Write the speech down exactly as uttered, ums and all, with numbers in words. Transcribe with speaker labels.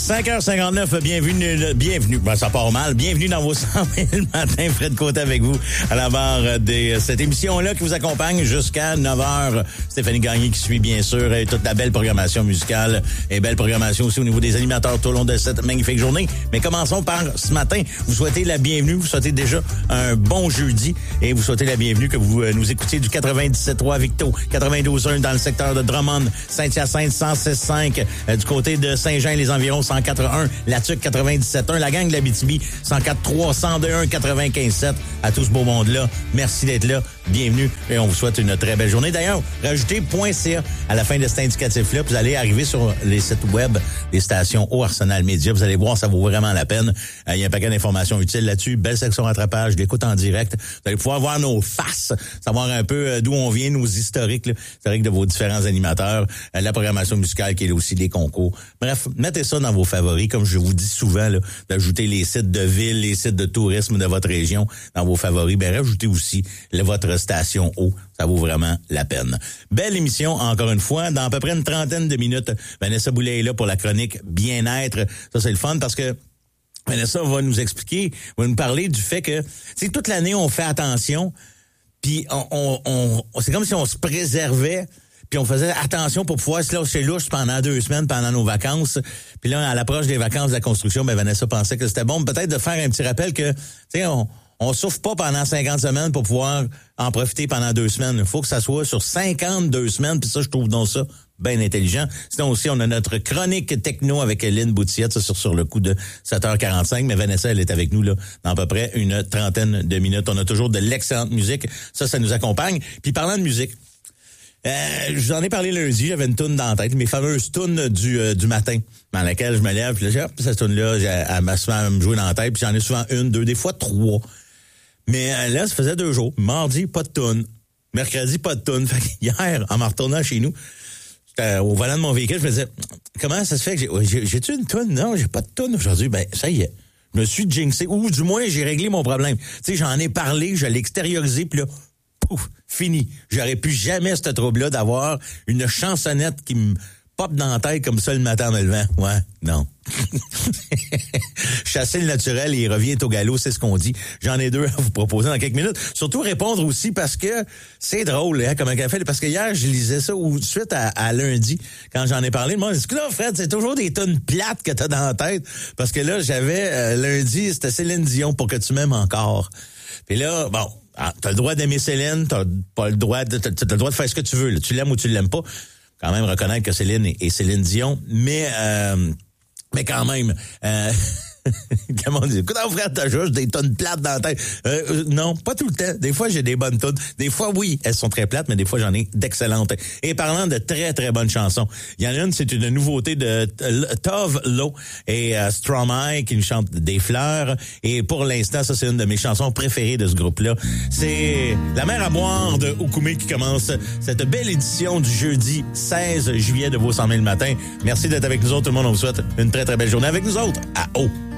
Speaker 1: cinq heures cinquante-neuf, bienvenue, bienvenue, ben, ça part mal, bienvenue dans vos cent mille matins, Fred Côté avec vous à la barre de cette émission-là qui vous accompagne jusqu'à neuf heures. Stéphanie Gagné qui suit bien sûr et toute la belle programmation musicale et belle programmation aussi au niveau des animateurs tout au long de cette magnifique journée. Mais commençons par ce matin, vous souhaitez la bienvenue, vous souhaitez déjà un bon jeudi et vous souhaitez la bienvenue que vous nous écoutiez du quatre-vingt-dix-sept trois Victo, quatre-vingt-douze un dans le secteur de Drummond, Saint-Hyacinthe cent six cinq, euh, du côté de Saint-Jean et les environs cent quatre un, La Tuque quatre-vingt-dix-sept un, la gang de l'Abitibi cent quatre trois, cent deux un, quatre-vingt-quinze sept. À tout ce beau monde-là, merci d'être là, bienvenue et on vous souhaite une très belle journée. D'ailleurs, rajoutez .ca à la fin de cet indicatif-là, vous allez arriver sur les sites web des stations au Arsenal Média. Vous allez voir, ça vaut vraiment la peine. Il y a un paquet d'informations utiles là-dessus, belle section rattrapage, d'écoute en direct. Vous allez pouvoir voir nos faces, savoir un peu d'où on vient, nos historiques, là, historiques de vos différents animateurs, la programmation musicale qui est aussi des concours. Bref, mettez ça dans vos favoris, comme je vous dis souvent, là, d'ajouter les sites de ville, les sites de tourisme de votre région dans vos favoris. Ben, rajoutez aussi le, votre station eau. Ça vaut vraiment la peine. Belle émission, encore une fois. Dans à peu près une trentaine de minutes, Vanessa Boulay est là pour la chronique Bien-être. Ça, c'est le fun parce que Vanessa va nous expliquer, va nous parler du fait que, tu sais, toute l'année, on fait attention, puis on, on, on, c'est comme si on se préservait, puis on faisait attention pour pouvoir se lâcher louche pendant deux semaines, pendant nos vacances. Puis là, à l'approche des vacances de la construction, ben Vanessa pensait que c'était bon peut-être de faire un petit rappel que, tu sais, on... On souffre pas pendant cinquante semaines pour pouvoir en profiter pendant deux semaines. Il faut que ça soit sur cinquante-deux semaines, puis ça, je trouve donc ça bien intelligent. Sinon aussi, on a notre chronique techno avec Lynn Boutillette, ça sur, sur le coup de sept heures quarante-cinq. Mais Vanessa, elle est avec nous là dans à peu près une trentaine de minutes. On a toujours de l'excellente musique. Ça, ça nous accompagne. Puis parlant de musique, euh, je vous en ai parlé lundi, j'avais une toune dans la tête, mes fameuses tounes du euh, du matin, dans laquelle je me lève, puis là, j'ai, hop, cette toune-là, elle m'a souvent me jouer dans la tête, puis j'en ai souvent une, deux, des fois trois. Mais là, ça faisait deux jours. Mardi, pas de toune. Mercredi, pas de toune. Fait que hier, en me retournant chez nous, j'étais au volant de mon véhicule, je me disais, comment ça se fait que j'ai, j'ai j'ai-tu une toune? Non, j'ai pas de toune aujourd'hui. Ben, ça y est. Je me suis jinxé. Ou du moins, j'ai réglé mon problème. Tu sais, j'en ai parlé, je l'ai extériorisé, puis là, pouf, fini. J'aurais pu jamais ce trouble-là d'avoir une chansonnette qui me pop dans la tête comme ça le matin en me levant. Ouais, non. Chasser le naturel et il revient au galop, c'est ce qu'on dit. J'en ai deux à vous proposer dans quelques minutes. Surtout répondre aussi parce que c'est drôle, hein, comme un café. Parce que hier, je lisais ça ou suite à, à lundi, quand j'en ai parlé, moi, je dis que là, Fred, c'est toujours des tonnes plates que t'as dans la tête. Parce que là, j'avais euh, lundi, c'était Céline Dion pour que tu m'aimes encore. Puis là, bon, t'as le droit d'aimer Céline, t'as pas le droit de, t'as, t'as le droit de faire ce que tu veux. Là. Tu l'aimes ou tu l'aimes pas. Quand même reconnaître que Céline est, est Céline Dion, mais euh, mais quand même, euh, comment on dit, écoute, frère, t'as juste des tonnes plates dans la tête. Euh, euh, non, pas tout le temps. Des fois, j'ai des bonnes tonnes. Des fois, oui, elles sont très plates, mais des fois, j'en ai d'excellentes. Et parlant de très, très bonnes chansons, il y en a une, c'est une nouveauté de Tove Lo et uh, Stromae qui nous chante Des fleurs. Et pour l'instant, ça, c'est une de mes chansons préférées de ce groupe-là. C'est La mer à boire de Oukoumé qui commence cette belle édition du jeudi seize juillet de vos cent mille matins. Merci d'être avec nous autres. Tout le monde, on vous souhaite une très, très belle journée avec nous autres à O.